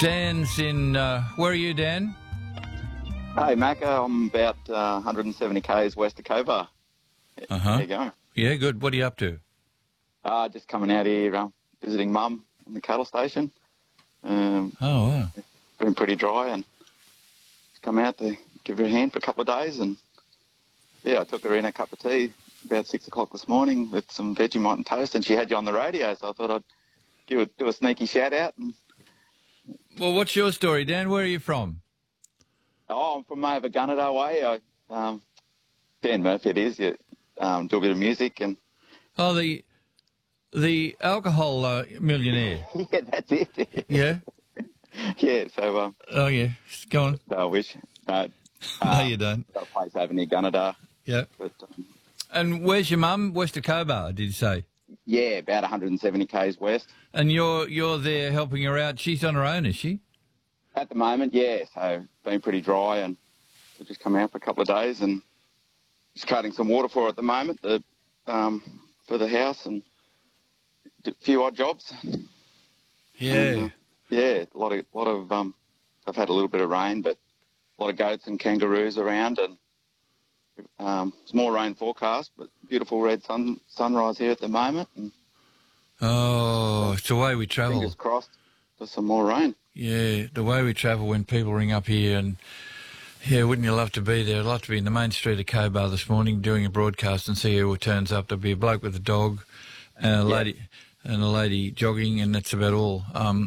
Dan's in... where are you, Dan? Hey, Macca, I'm about 170 k's west of Cobar. How you going? Yeah, good. What are you up to? Just coming out here visiting Mum in the cattle station. Oh, wow. Been pretty dry and just come out to give her a hand for a couple of days. And, yeah, I took her in a cup of tea about 6 o'clock this morning with some Vegemite and toast, and she had you on the radio, so I thought I'd do a sneaky shout-out. Well, what's your story, Dan? Where are you from? Oh, I'm from over Gunnedah way. Dan Murphy it is. You, do a bit of music and... Oh, the alcohol millionaire. Yeah, that's it. Yeah? Yeah, so... oh, yeah. Go on. I wish. No, you don't. Got a place over near Gunnedah. Yeah. But, and where's your mum? West of Cobar, did you say? Yeah, about 170 k's west. And you're there helping her out. She's on her own, is she? At the moment, yeah. So been pretty dry, and we've just come out for a couple of days and just cutting some water for her at the moment for the house and a few odd jobs. Yeah. And, yeah, a lot of. I've had a little bit of rain, but a lot of goats and kangaroos around, and it's more rain forecast, but beautiful red sunrise here at the moment. And oh, it's the way we travel. Fingers crossed for some more rain. Yeah, the way we travel when people ring up here and, yeah, wouldn't you love to be there? I'd love to be in the main street of Cobar this morning doing a broadcast and see who turns up. There'll be a bloke with a dog and a lady jogging, and that's about all.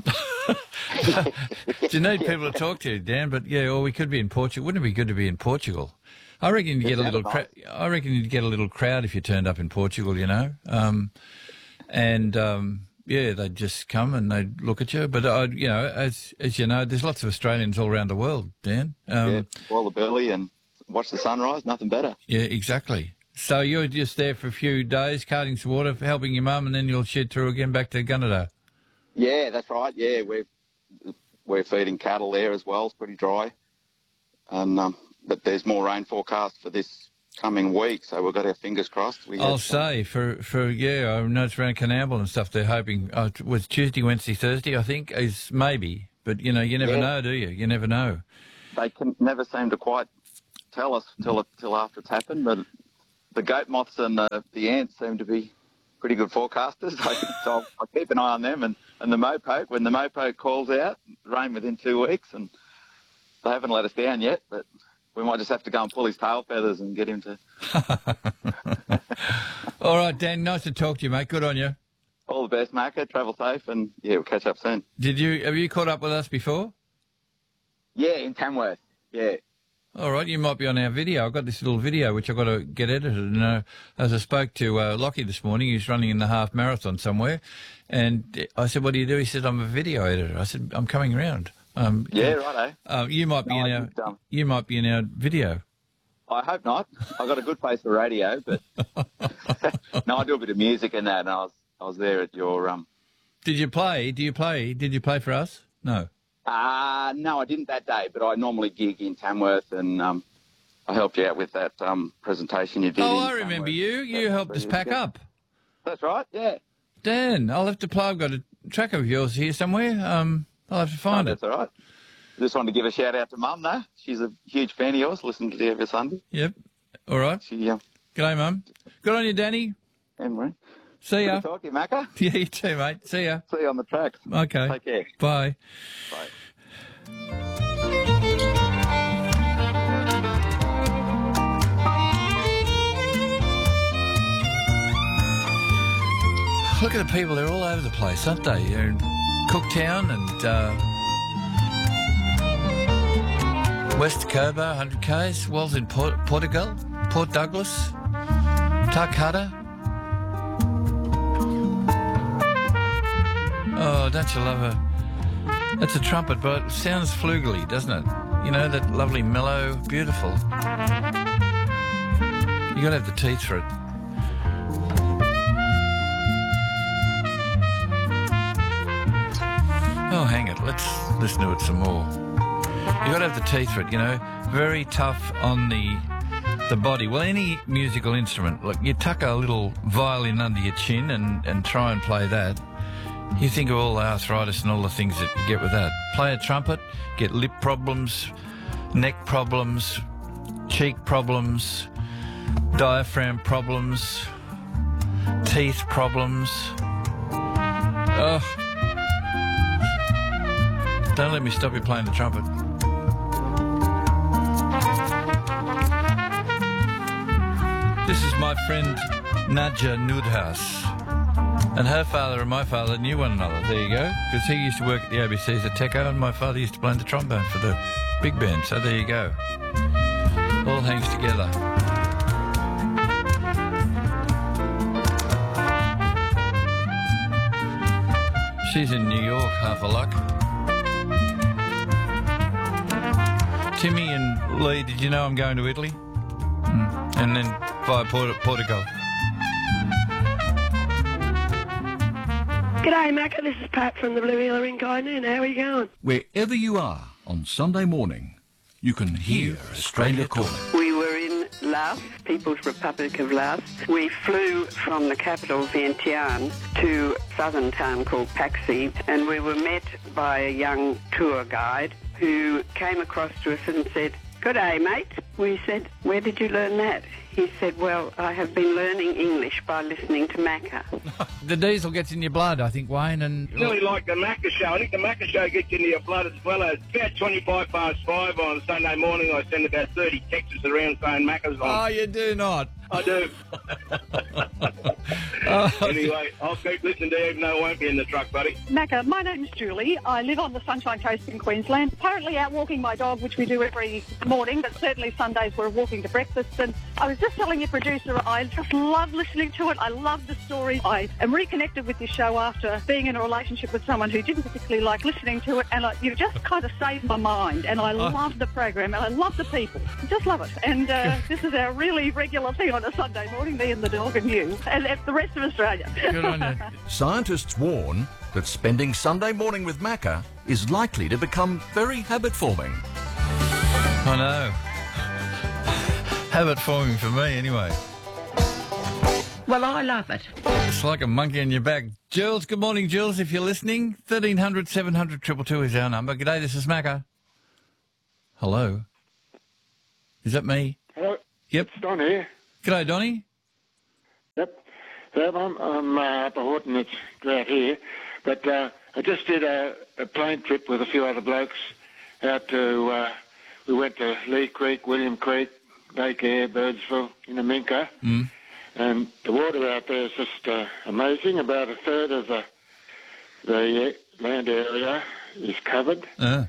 You need people to talk to, Dan, but, yeah, or we could be in Portugal. Wouldn't it be good to be in Portugal? I reckon you'd get a little I reckon you'd get a little crowd if you turned up in Portugal, you know. Yeah, they'd just come and they'd look at you. But, you know, as you know, there's lots of Australians all around the world, Dan. Yeah, boil the belly and watch the sunrise, nothing better. Yeah, exactly. So you're just there for a few days, carting some water, helping your mum, and then you'll shed through again back to Gunnedah. Yeah, that's right. Yeah, we're feeding cattle there as well. It's pretty dry. And but there's more rain forecast for this coming week, so we've got our fingers crossed. I'll say, I know it's around Coonamble and stuff, they're hoping, it was Tuesday, Wednesday, Thursday, I think, is maybe. But, you know, you never know, do you? You never know. They can never seem to quite tell us till after it's happened, but the goat moths and the ants seem to be pretty good forecasters, so I keep an eye on them. And the mopoke, when the mopoke calls out, rain within 2 weeks, and they haven't let us down yet, but we might just have to go and pull his tail feathers and get him to... All right, Dan, nice to talk to you, mate. Good on you. All the best, Macca. Travel safe, and, yeah, we'll catch up soon. Have you caught up with us before? Yeah, in Tamworth, yeah. All right, you might be on our video. I've got this little video which I've got to get edited. And as I spoke to Lockie this morning, he's running in the half marathon somewhere, and I said, "What do you do?" He said, "I'm a video editor." I said, "I'm coming around." Yeah, righto. You might be You might be in our video. I hope not. I've got a good face for radio, but no, I do a bit of music and that. And I was there at your. Did you play? Did you play for us? No. No, I didn't that day, but I normally gig in Tamworth, and I helped you out with that presentation you did. Oh, I remember you. You helped us pack up. That's right, yeah. Dan, I'll have to play. I've got a track of yours here somewhere. I'll have to find it. That's all right. Just wanted to give a shout out to Mum, though. She's a huge fan of yours, listening to you every Sunday. Yep. All right. G'day, Mum. Good on you, Danny. Anyway. See ya. Good to talk to you, Macca. Yeah, you too, mate. See ya. See you on the tracks. Okay. Take care. Bye. Bye. Look at the people, they're all over the place, aren't they? They're in Cooktown and West Cobar, 100 k's, Wells in Portugal, Port Douglas, Tarcutta. Oh, don't you love her? That's a trumpet, but it sounds flugely, doesn't it? You know, that lovely, mellow, beautiful. You got to have the teeth for it. Oh, hang it. Let's listen to it some more. You got to have the teeth for it, you know. Very tough on the body. Well, any musical instrument, look, you tuck a little violin under your chin and try and play that. You think of all the arthritis and all the things that you get with that. Play a trumpet, get lip problems, neck problems, cheek problems, diaphragm problems, teeth problems. Oh, don't let me stop you playing the trumpet. This is my friend Nadja Nudhaus. And her father and my father knew one another. There you go. Because he used to work at the ABC as a techo, and my father used to play the trombone for the big band. So there you go. All hangs together. She's in New York, half a luck. Timmy and Lee, did you know I'm going to Italy? And then via Portugal. G'day, Macca. This is Pat from the Blue Eel in Guyneen. How are you going? Wherever you are on Sunday morning, you can hear Australia calling. We were in Laos, People's Republic of Laos. We flew from the capital, Vientiane, to a southern town called Paxi, and we were met by a young tour guide who came across to us and said, "Good day, mate." We said, "Where did you learn that?" He said, "Well, I have been learning English by listening to Macca." The diesel gets in your blood, I think, Wayne, and... Really like the Macca show. I think the Macca show gets into your blood as well. As about 5:25 on Sunday morning, I send about 30 texts around saying Macca's on. Oh, you do not. I do. Anyway, I'll keep listening to you even though I won't be in the truck, buddy. Macca, my name's Julie. I live on the Sunshine Coast in Queensland. Currently out walking my dog, which we do every morning, but certainly Sundays we're walking to breakfast. And I was just telling your producer, I just love listening to it. I love the stories. I am reconnected with this show after being in a relationship with someone who didn't particularly like listening to it. And you just kind of saved my mind. And I love the program and I love the people. I just love it. And this is our really regular thing on a Sunday morning, me and the dog and you and the rest of Australia. Good on you. Scientists warn that spending Sunday morning with Macca is likely to become very habit-forming. I know. Habit forming for me, anyway. Well, I love it. It's like a monkey on your back. Jules, good morning, Jules, if you're listening. 1300 700 222 is our number. G'day, this is Macca. Hello. Is that me? Hello. Yep. It's Don here. G'day, Donnie. Yep. I'm up at Horton. It's drought here. But I just did a plane trip with a few other blokes out to, we went to Lee Creek, William Creek, Lake Eyre, Birdsville, in Minka. Mm. And the water out there is just amazing. About a third of the land area is covered.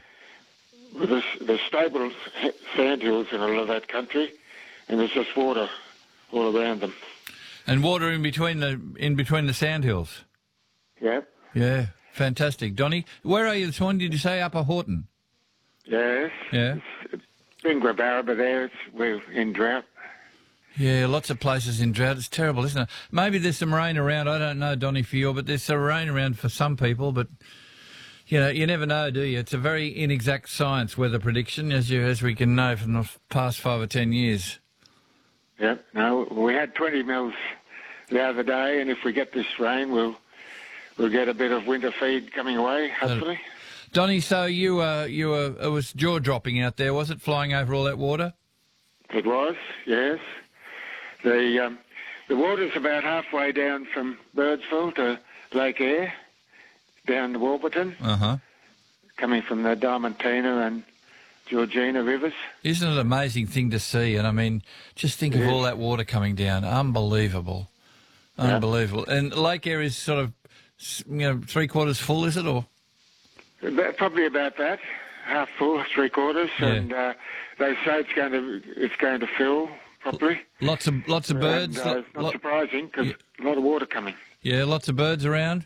There's stable sandhills in all of that country, and there's just water all around them. And water in between the sandhills. Yep. Yeah, fantastic. Donnie, where are you this morning? Did you say Upper Horton? Yes. Yeah. It's in Grabaraba there. We're in drought. Yeah, lots of places in drought. It's terrible, isn't it? Maybe there's some rain around. I don't know, Donnie, for you, but there's some rain around for some people. But, you know, you never know, do you? It's a very inexact science, weather prediction, as we can know from the past 5 or 10 years. Yep. No, we had 20 mils the other day, and if we get this rain, we'll get a bit of winter feed coming away, hopefully. Donnie, so you were, it was jaw-dropping out there, was it, flying over all that water? It was, yes. The water's about halfway down from Birdsville to Lake Eyre, down to Warburton, coming from the Diamantina and Georgina rivers. Isn't it an amazing thing to see? And I mean, just think of all that water coming down. Unbelievable. Unbelievable. Yeah. And Lake Eyre is sort of, 3/4 full, is it? Or probably about that, half full, 3/4, yeah. And they say it's going to fill properly. Lots of birds. And, it's not surprising because a lot of water coming. Yeah, lots of birds around.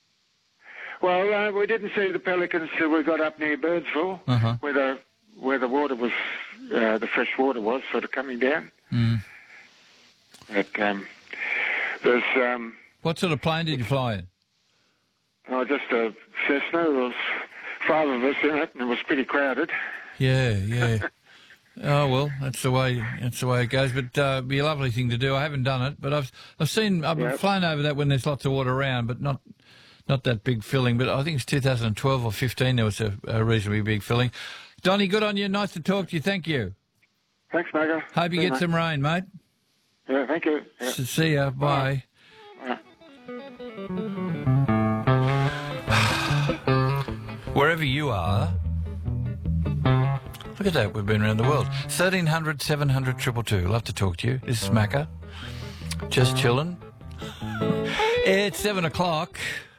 Well, we didn't see the pelicans till we got up near Birdsville, where the water was, the fresh water was sort of coming down. Mm. But there's what sort of plane did you fly in? Oh, just a Cessna. There was 5 of us in it, and it was pretty crowded. Yeah. Oh well, that's the way it goes. But it'd be a lovely thing to do. I haven't done it, but I've flown over that when there's lots of water around, but not not that big filling, but I think it's 2012 or 15 there was a reasonably big filling. Donnie, good on you. Nice to talk to you. Thank you. Thanks, Macca. Hope you get some rain, mate. Yeah, thank you. Yeah. See ya. Bye. Wherever you are, look at that, we've been around the world. 1300 700 222. Love to talk to you. This is Macca. Just chilling. It's 7 o'clock.